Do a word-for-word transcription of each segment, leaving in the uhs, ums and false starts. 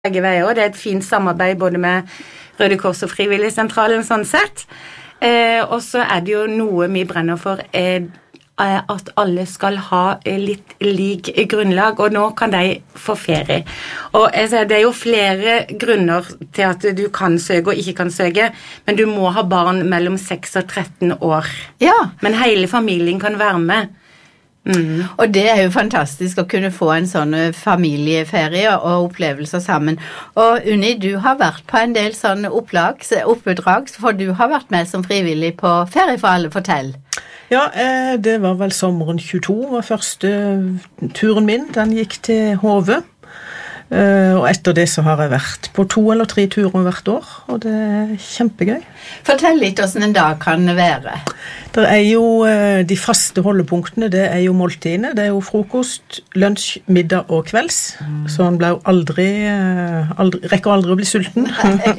begge veier, og det er et fint samarbeid både med Røde Kors og Frivilligsentralen sånn sett. Eh, og så er det jo noe vi brenner for, eh, at alle skal ha litt lik grunnlag, og nå kan de få ferie. Og jeg sier, det er jo flere grunner til at du kan søke og ikke kan søke, men du må ha barn mellom seks og tretten år. Ja. Men hele familien kan være med. Mm. Og det er jo fantastisk å kunne få en sånn familieferie og opplevelser sammen. Og Unni, du har vært på en del sånne opplag, oppdrag, for du har vært med som frivillig på Ferie for alle, fortell. Ja, det var vel sommeren tjueto, var første turen min, den gikk til Hove. Og etter det så har jeg vært på to eller tre turer hvert år, og det er kjempegøy. Fortell litt hvordan en dag kan være. Det er jo de faste holdepunktene, det er jo måltidene, det er jo frokost, lunsj, middag og kvelds, mm. så han ble jo aldri, aldri, rekker aldri å bli sulten.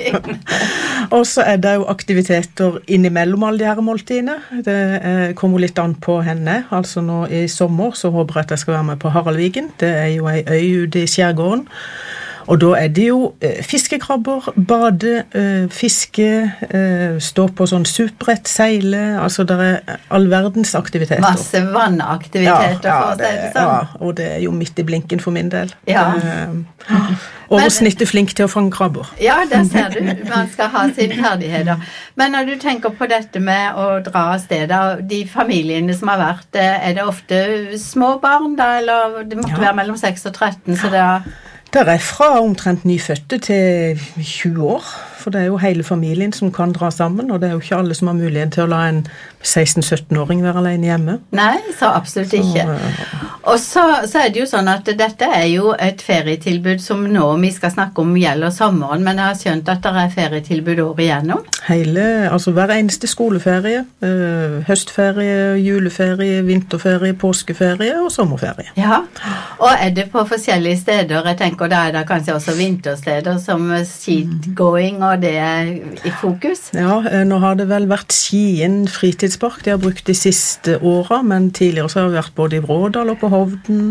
Og så er det jo aktiviteter innimellom alle de her måltidene, det kommer litt an på henne, altså nå i sommer så håper jeg at jeg skal være med på Haraldviken, det er jo en øy ute i skjærgården, og da er det jo eh, fiskekrabber, bade, eh, fiske, eh, stå på sånn superbrett, seile, altså det er all verdens aktiviteter. Masse vannaktiviteter, ja, ja, for å si det sånn. Ja, og det er jo midt i blinken for min del. Ja. Eh, oversnittet flink til å fange krabber. Ja, det ser du. Man skal ha sine ferdigheter. Men når du tenker på dette med å dra av stedet, de familiene som har vært, er det ofte små barn da, eller det måtte ja. være mellom seks og tretten, så det er... Det er fra omtrent nyfødte til tjue år, for det er jo hele familien som kan dra sammen, og det er jo ikke alle som har mulighet til å la en seksten-sytten-åring være alene hjemme. Nei, så absolutt ikke. Så, og så, så er det jo sånn at dette er jo et ferietilbud som nå vi skal snakke om gjelder sommeren, men jeg har skjønt at det er ferietilbud året igjennom. Hele, altså hver eneste skoleferie, øh, høstferie, juleferie, vinterferie, påskeferie og sommerferie. Ja, og er det på forskjellige steder, jeg tenker, og da er det kanskje også vintersteder som skigåing, og det er i fokus? Ja, nå har det vel vært Skien fritidspark, de har brukt de siste årene, men tidligere så har det vært både i Brådal og på Hovden.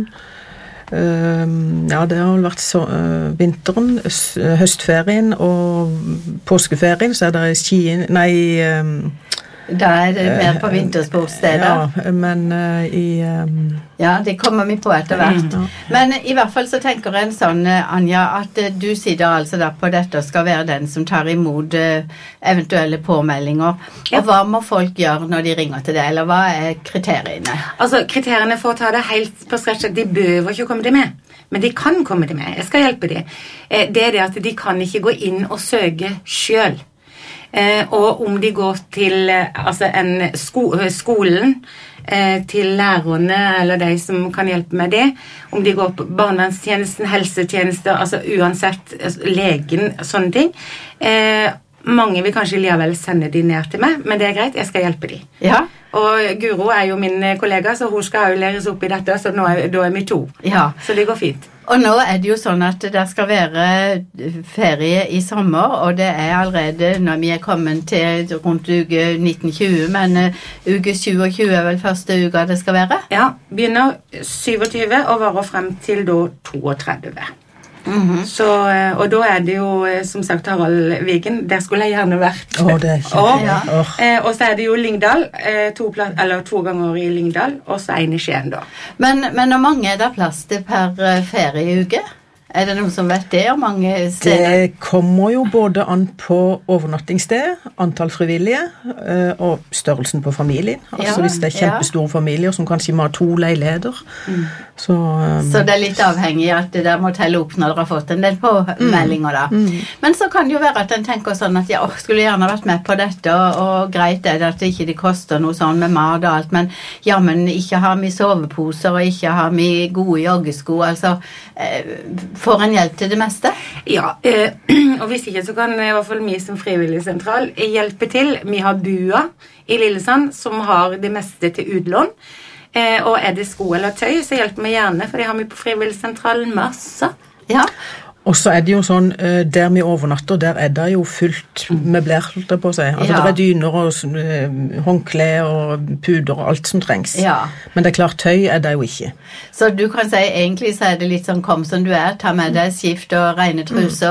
Uh, ja, det har vel vært så, uh, vinteren, høstferien og påskeferien, så er det Skien, nei... Um, Da er det mer på vintersportsteder. Ja, men uh, i... Um... Ja, det kommer vi på etter hvert. Mm. Men i hvert fall så tenker jeg en sånn, Anja, at du sitter altså da på dette og skal være den som tar imot uh, eventuelle påmeldinger. Ja. Og hva må folk gjøre når de ringer til deg, eller hva er kriteriene? Altså, kriteriene for å ta det helt på stretch, de behøver ikke komme til meg. Men de kan komme til meg. Jeg skal hjelpe dem. Eh, det er det at de kan ikke gå inn og søke selv. Eh, og om de går til eh, altså en sko skolen, eh, til lærerne eller de som kan hjelpe med det, om de går på barnevernstjenesten, helsetjenester, altså uansett altså, legen, sånne ting. Eh, mange vil kanskje likevel sende de ned til meg, men det er greit, jeg skal hjelpe de. Ja. Og Guro er jo min kollega, så hun skal jo læres opp i dette, så nå er, da er vi to. Ja. Så det går fint. Og nå er det jo sånn at det skal være ferie i sommer, og det er allerede når vi er kommet til rundt uke nitten tjue, men uh, uke tjueogtjue er vel første uka det skal være? Ja, begynner syvogtyve og varer frem til da trettito. Mm-hmm. Så, og da er det jo som sagt Haraldviken, der skulle jeg gjerne vært. Åh, det er ikke og, ja. eh, og så er det jo Lyngdal, eh, to, eller to ganger i Lyngdal, og så en i Skien da. Men, men hvor mange er det plass til per ferieuke? Er det noen som vet det, og mange steder? Det kommer jo både an på overnattingssted, antall frivillige, og størrelsen på familien. Altså ja, hvis det er kjempestore ja. familier som kanskje må ha to leiligheter. Mm. Så, um, så det er litt avhengig at det der må telle opp når dere har fått en del påmeldinger da. Mm. Mm. Men så kan det jo være at en tenker sånn at ja, skulle gjerne vært med på dette, og, og greit er det at det ikke det koster noe sånn med mat og alt, men ja, men ikke har vi soveposer, og ikke har vi gode joggesko, altså... Eh, Får en hjelp til det meste? Ja, eh, og hvis ikke så kan i hvert fall vi som frivilligsentral hjelpe til. Vi har Bua i Lillesand som har det meste til utlån. Eh, og er det sko eller tøy, så hjelper vi gjerne, for det har vi på frivilligsentralen masse. Ja. Og så er det jo sånn, eh, der vi overnatter, der er det jo fullt møblert, holdt jeg på å si. Altså, Ja. det er dyner og eh, håndklær og puder og alt som trengs. Ja. Men det er klart, tøy er det jo ikke. Så du kan si, egentlig så er det litt sånn kom som du er, ta med deg skift og rene truser,